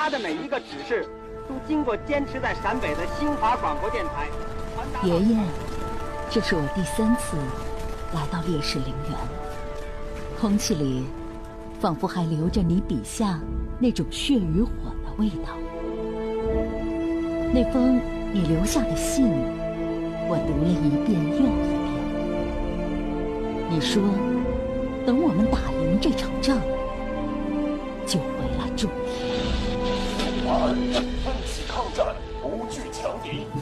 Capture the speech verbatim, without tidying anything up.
发的每一个指示，都经过坚持在陕北的新华广播电台传达。 爷爷，这是我第三次来到烈士陵园，空气里仿佛还留着你笔下那种血与火的味道。那封你留下的信，我读了一遍又一遍。你说，等我们打赢这场仗，就回来种田。 中华人奋起抗战，不惧强敌。